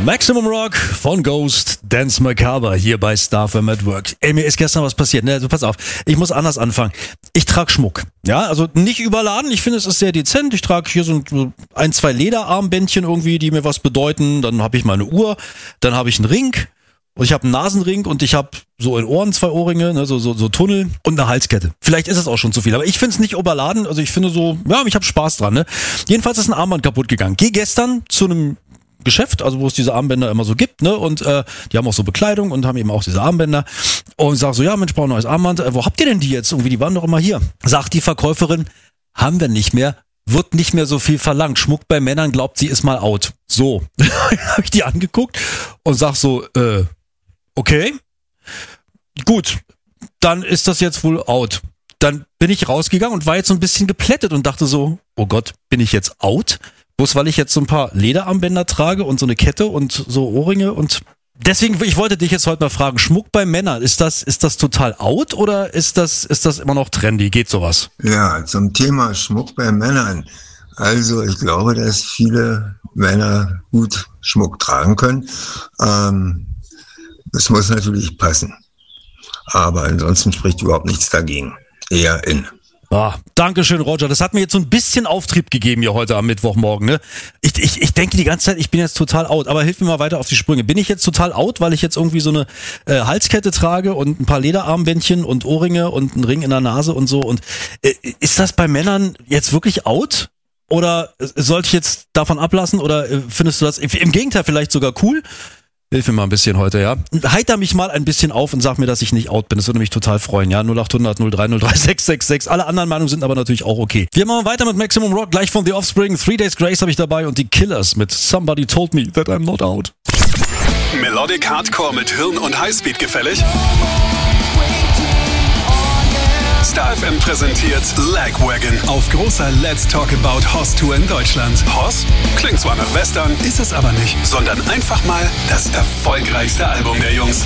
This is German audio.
Maximum Rock von Ghost, Dance Macabre hier bei Star FM at Work. Ey, mir ist gestern was passiert, ne? Also pass auf, ich muss anders anfangen. Ich trage Schmuck, ja, also nicht überladen, ich finde es ist sehr dezent. Ich trage hier so ein, zwei Lederarmbändchen irgendwie, die mir was bedeuten. Dann habe ich meine Uhr, dann habe ich einen Ring und ich habe einen Nasenring und ich habe so in Ohren 2 Ohrringe, ne, so Tunnel und eine Halskette. Vielleicht ist es auch schon zu viel, aber ich finde es nicht überladen. Also ich finde so, ja, ich habe Spaß dran, ne? Jedenfalls ist ein Armband kaputt gegangen. Geh gestern zu einem Geschäft, also wo es diese Armbänder immer so gibt, ne, und die haben auch so Bekleidung und haben eben auch diese Armbänder und sag so, ja Mensch, brauche ein neues Armband, wo habt ihr denn die jetzt? Irgendwie, die waren doch immer hier. Sagt die Verkäuferin, haben wir nicht mehr, wird nicht mehr so viel verlangt. Schmuck bei Männern, glaubt sie, ist mal out. So, habe ich die angeguckt und sag so, okay, gut, dann ist das jetzt wohl out. Dann bin ich rausgegangen und war jetzt so ein bisschen geplättet und dachte so, oh Gott, bin ich jetzt out? Bloß weil ich jetzt so ein paar Lederarmbänder trage und so eine Kette und so Ohrringe und deswegen, ich wollte dich jetzt heute mal fragen, Schmuck bei Männern, ist das total out oder ist das immer noch trendy? Geht sowas? Ja, zum Thema Schmuck bei Männern. Also ich glaube, dass viele Männer gut Schmuck tragen können. Das muss natürlich passen. Aber ansonsten spricht überhaupt nichts dagegen. Eher in. Ah, Dankeschön, Roger. Das hat mir jetzt so ein bisschen Auftrieb gegeben hier heute am Mittwochmorgen. Ne? Ich denke die ganze Zeit, ich bin jetzt total out. Aber hilf mir mal weiter auf die Sprünge. Bin ich jetzt total out, weil ich jetzt irgendwie so eine Halskette trage und ein paar Lederarmbändchen und Ohrringe und einen Ring in der Nase und so? Und ist das bei Männern jetzt wirklich out? Oder sollte ich jetzt davon ablassen? Oder findest du das im Gegenteil vielleicht sogar cool? Hilf mir mal ein bisschen heute, ja. Heiter mich mal ein bisschen auf und sag mir, dass ich nicht out bin. Das würde mich total freuen, ja. 0800 03 03 666. Alle anderen Meinungen sind aber natürlich auch okay. Wir machen weiter mit Maximum Rock, gleich von The Offspring. 3 Days Grace habe ich dabei und die Killers mit Somebody Told Me That I'm Not Out. Melodic Hardcore mit Hirn und Highspeed gefällig? Star FM präsentiert Lagwagon auf großer Let's Talk About Hoss Tour in Deutschland. Hoss? Klingt zwar nach Western, ist es aber nicht, sondern einfach mal das erfolgreichste Album der Jungs.